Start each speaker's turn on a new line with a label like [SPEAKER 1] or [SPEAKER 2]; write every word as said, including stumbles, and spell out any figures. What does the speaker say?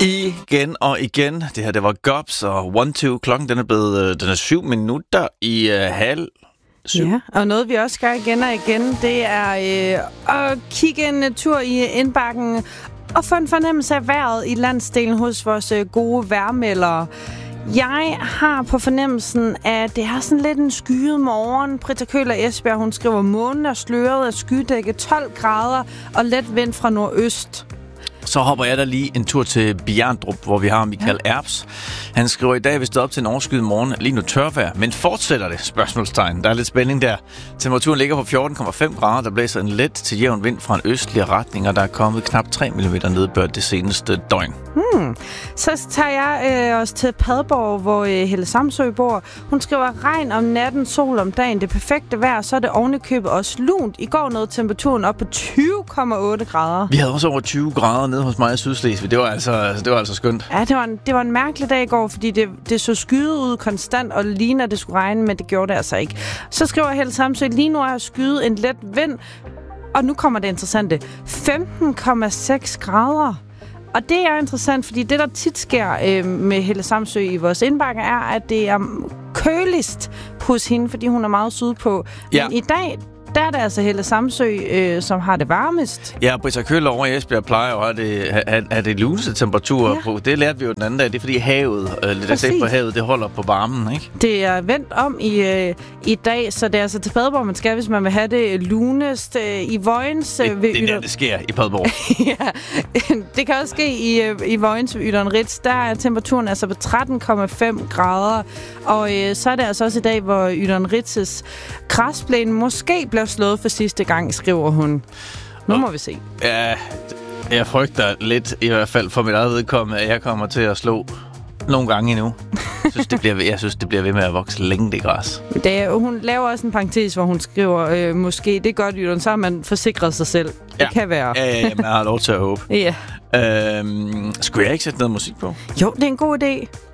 [SPEAKER 1] Igen og igen. Det her, det var Gobs og One Two. Klokken den er blevet den er syv minutter i uh, halv syv.
[SPEAKER 2] Ja, og noget vi også gør igen og igen, det er øh, at kigge en tur i indbakken og få en fornemmelse af vejret i landsdelen hos vores øh, gode vejrmeldere. Jeg har på fornemmelsen, at det er sådan lidt en skyet morgen. Britta Køller Esbjerg, hun skriver, månen er sløret af skydække, tolv grader og let vind fra nordøst.
[SPEAKER 1] Så hopper jeg da lige en tur til Bjerndrup, hvor vi har Michael ja. Erbs. Han skriver, i dag vi står op til en overskyet morgen. Lige nu tørvejr, men fortsætter det? Spørgsmålstegn. Der er lidt spænding der. Temperaturen ligger på fjorten komma fem grader. Der blæser en let til jævn vind fra en østlig retning, og der er kommet knap tre millimeter nedbør det seneste døgn.
[SPEAKER 2] Hmm. Så tager jeg øh, os til Padborg, hvor øh, Helle Samsø bor. Hun skriver, regn om natten, sol om dagen. Det perfekte vejr, så er det ovenikøbet også lunt. I går nåede temperaturen op på tyve komma otte grader.
[SPEAKER 1] Vi havde også over tyve grader nede hos mig i Sydslesvig. Det var altså, det var altså skønt.
[SPEAKER 2] Ja, det var, en, det var en mærkelig dag i går, fordi det, det så skyet ud konstant, og ligner, at det skulle regne, men det gjorde det altså ikke. Så skriver Helle Samsø, lige nu er jeg skyet en let vind, og nu kommer det interessante. femten komma seks grader. Og det er interessant, fordi det, der tit sker øh, med Helle Samsø i vores indbakke, er, at det er køligst hos hende, fordi hun er meget sydpå.
[SPEAKER 1] Ja.
[SPEAKER 2] Men i dag, der er det altså Helle Samsø, øh, som har det varmest.
[SPEAKER 1] Ja, Britta Køller over i Esbjerg plejer jo at have, have det luneste temperaturer
[SPEAKER 2] ja.
[SPEAKER 1] på. Det lærte vi jo den anden dag. Det er fordi havet, øh, lidt af på havet, det holder på varmen, ikke?
[SPEAKER 2] Det er vendt om i, øh, i dag, så det er altså til Padborg, man skal, hvis man vil have det lunest øh, i Vojens. Øh,
[SPEAKER 1] det, det er der, det sker i Padborg.
[SPEAKER 2] Ja, det kan også ske i, øh, i Vojens ved Yderen Ritz. Der er temperaturen altså på tretten komma fem grader, og øh, så er det altså også i dag, hvor Yderen Ritz's græsplæne måske bliver slået for sidste gang, skriver hun. Nu og, må vi se.
[SPEAKER 1] Ja, jeg frygter lidt, i hvert fald for mit eget vedkommende, at jeg kommer til at slå nogle gange endnu. Jeg synes, det bliver ved, jeg synes, det bliver ved med at vokse længe, det græs. Det,
[SPEAKER 2] hun laver også en parentes, hvor hun skriver, øh, måske, det er godt, Jylland, så har man forsikret sig selv. Det
[SPEAKER 1] ja.
[SPEAKER 2] kan være.
[SPEAKER 1] Ja, ja, ja, man har lov til at håbe.
[SPEAKER 2] Ja.
[SPEAKER 1] Øhm, skulle jeg ikke sætte noget musik på?
[SPEAKER 2] Jo, det er en god idé.